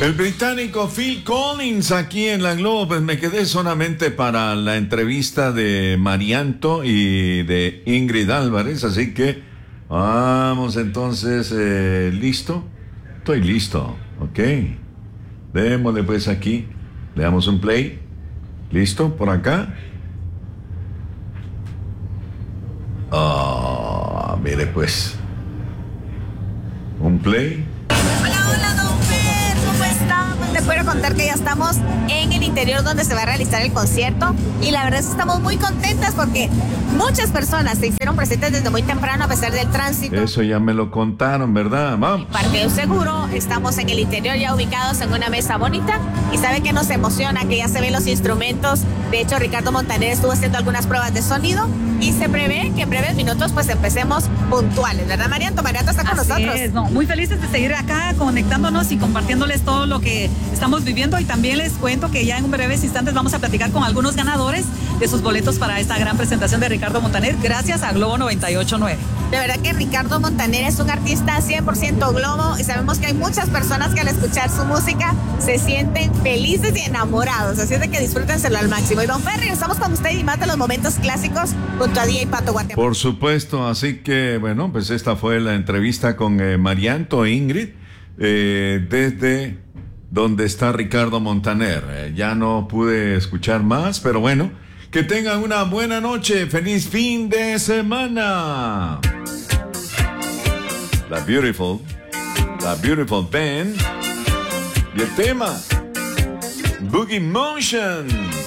El británico Phil Collins aquí en la Globo. Pues me quedé solamente para la entrevista de Marianto y de Ingrid Álvarez, así que vamos entonces, ¿listo? Estoy listo, ok. Démosle pues aquí, le damos un play. ¿Listo? ¿Por acá? Mire pues. Un play. Hola, don Fer, ¿cómo está? Pues te puedo contar que ya estamos en el interior donde se va a realizar el concierto y la verdad es que estamos muy contentas porque muchas personas se hicieron presentes desde muy temprano a pesar del tránsito. Eso ya me lo contaron, ¿verdad? Vamos. Parqueo seguro, estamos en el interior ya ubicados en una mesa bonita y sabe que nos emociona que ya se ven los instrumentos. De hecho, Ricardo Montaner estuvo haciendo algunas pruebas de sonido y se prevé que en breves minutos pues empecemos puntuales, ¿verdad, Marianto? Marianto está con nosotros. No, muy felices de seguir acá conectándonos y compartiéndoles todo lo que estamos viviendo y también les cuento que ya en breves instantes vamos a platicar con algunos ganadores de sus boletos para esta gran presentación de Ricardo Montaner gracias a Globo 98.9. De verdad que Ricardo Montaner es un artista 100% Globo y sabemos que hay muchas personas que al escuchar su música se sienten felices y enamorados, así es de que disfrútenselo al máximo. Y don Ferry, estamos con usted y más de los momentos clásicos junto a DJ Pato Guatemala. Por supuesto, así que bueno, pues esta fue la entrevista con Marianto e Ingrid desde donde está Ricardo Montaner. Ya no pude escuchar más, pero bueno, que tengan una buena noche, feliz fin de semana. La Beautiful Band y el tema Boogie Motion.